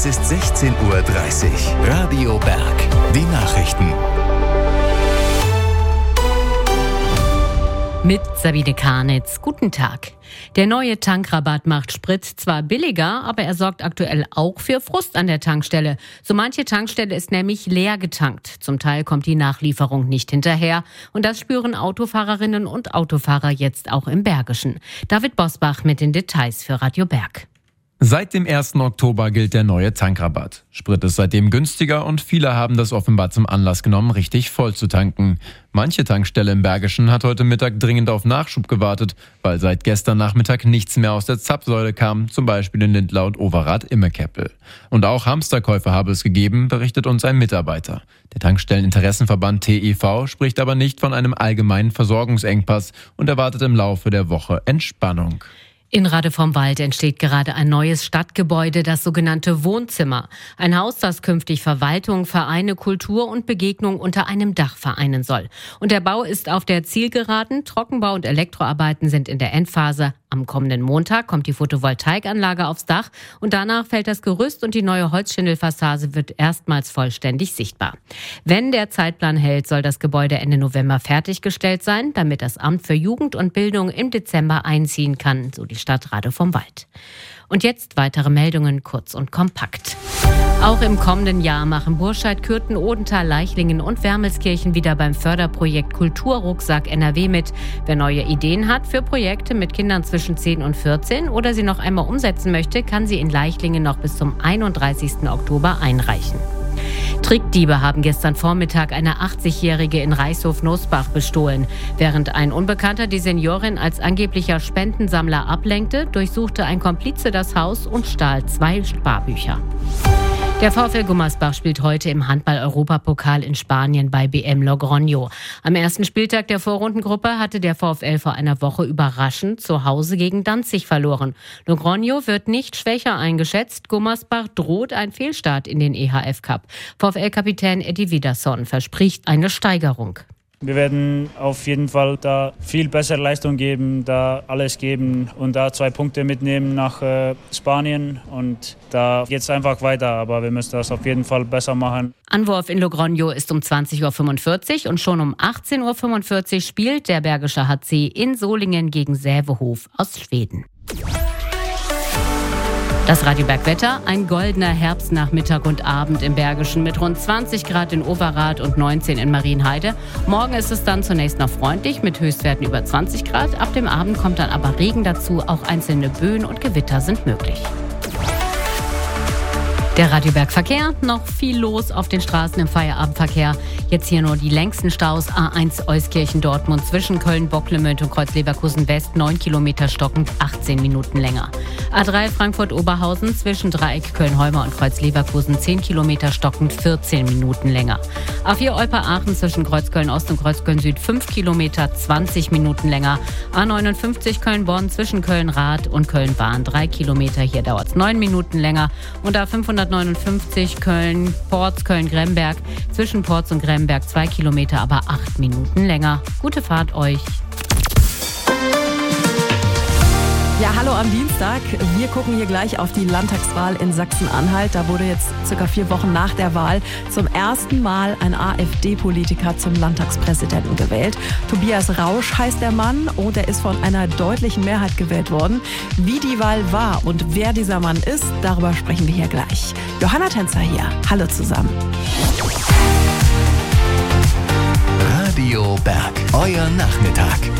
Es ist 16:30 Uhr. Radio Berg. Die Nachrichten. Mit Sabine Karnitz. Guten Tag. Der neue Tankrabatt macht Sprit zwar billiger, aber er sorgt aktuell auch für Frust an der Tankstelle. So manche Tankstelle ist nämlich leer getankt. Zum Teil kommt die Nachlieferung nicht hinterher. Und das spüren Autofahrerinnen und Autofahrer jetzt auch im Bergischen. David Bosbach mit den Details für Radio Berg. Seit dem 1. Oktober gilt der neue Tankrabatt. Sprit ist seitdem günstiger und viele haben das offenbar zum Anlass genommen, richtig voll zu tanken. Manche Tankstelle im Bergischen hat heute Mittag dringend auf Nachschub gewartet, weil seit gestern Nachmittag nichts mehr aus der Zapfsäule kam, zum Beispiel in Lindlar und Overath-Immekeppel. Und auch Hamsterkäufe habe es gegeben, berichtet uns ein Mitarbeiter. Der Tankstelleninteressenverband TEV spricht aber nicht von einem allgemeinen Versorgungsengpass und erwartet im Laufe der Woche Entspannung. In Rade vom Wald entsteht gerade ein neues Stadtgebäude, das sogenannte Wohnzimmer. Ein Haus, das künftig Verwaltung, Vereine, Kultur und Begegnung unter einem Dach vereinen soll. Und der Bau ist auf der Zielgeraden. Trockenbau und Elektroarbeiten sind in der Endphase. Am kommenden Montag kommt die Photovoltaikanlage aufs Dach und danach fällt das Gerüst und die neue Holzschindelfassade wird erstmals vollständig sichtbar. Wenn der Zeitplan hält, soll das Gebäude Ende November fertiggestellt sein, damit das Amt für Jugend und Bildung im Dezember einziehen kann, so die Stadt Rade vom Wald. Und jetzt weitere Meldungen, kurz und kompakt. Auch im kommenden Jahr machen Burscheid, Kürten, Odenthal, Leichlingen und Wermelskirchen wieder beim Förderprojekt Kulturrucksack NRW mit. Wer neue Ideen hat für Projekte mit Kindern zwischen 10 und 14 oder sie noch einmal umsetzen möchte, kann sie in Leichlingen noch bis zum 31. Oktober einreichen. Trickdiebe haben gestern Vormittag eine 80-Jährige in Reichshof-Noßbach bestohlen. Während ein Unbekannter die Seniorin als angeblicher Spendensammler ablenkte, durchsuchte ein Komplize das Haus und stahl 2 Sparbücher. Der VfL Gummersbach spielt heute im Handball-Europapokal in Spanien bei BM Logroño. Am ersten Spieltag der Vorrundengruppe hatte der VfL vor einer Woche überraschend zu Hause gegen Danzig verloren. Logroño wird nicht schwächer eingeschätzt. Gummersbach droht ein Fehlstart in den EHF-Cup. VfL-Kapitän Eddie Wiederson verspricht eine Steigerung. Wir werden auf jeden Fall da viel bessere Leistung geben, da alles geben und da 2 Punkte mitnehmen nach Spanien. Und da geht es einfach weiter, aber wir müssen das auf jeden Fall besser machen. Anwurf in Logroño ist um 20:45 Uhr und schon um 18:45 Uhr spielt der Bergische HC in Solingen gegen Sävehof aus Schweden. Das Radio Berg Wetter, ein goldener Herbstnachmittag und Abend im Bergischen mit rund 20 Grad in Overath und 19 in Marienheide. Morgen ist es dann zunächst noch freundlich mit Höchstwerten über 20 Grad. Ab dem Abend kommt dann aber Regen dazu, auch einzelne Böen und Gewitter sind möglich. Der Radio Berg Verkehr, noch viel los auf den Straßen im Feierabendverkehr. Jetzt hier nur die längsten Staus. A1 Euskirchen-Dortmund zwischen Köln-Bocklemünd und Kreuz-Leverkusen-West 9 Kilometer stockend, 18 Minuten länger. A3 Frankfurt-Oberhausen zwischen Dreieck Köln-Holmer und Kreuz-Leverkusen 10 Kilometer stockend, 14 Minuten länger. A4 Olper-Aachen zwischen Kreuzköln-Ost und Kreuzköln-Süd 5 Kilometer, 20 Minuten länger. A59 Köln-Bonn zwischen Köln-Rath und Köln-Bahn 3 Kilometer, hier dauert es 9 Minuten länger. Und A559 Köln-Porz, Köln-Gremberg zwischen Porz und Gremberg 2 Kilometer, aber 8 Minuten länger. Gute Fahrt euch. Ja, hallo am Dienstag. Wir gucken hier gleich auf die Landtagswahl in Sachsen-Anhalt. Da wurde jetzt circa 4 Wochen nach der Wahl zum ersten Mal ein AfD-Politiker zum Landtagspräsidenten gewählt. Tobias Rausch heißt der Mann und er ist von einer deutlichen Mehrheit gewählt worden. Wie die Wahl war und wer dieser Mann ist, darüber sprechen wir hier gleich. Johanna Tänzer hier. Hallo zusammen. Radio Berg, euer Nachmittag.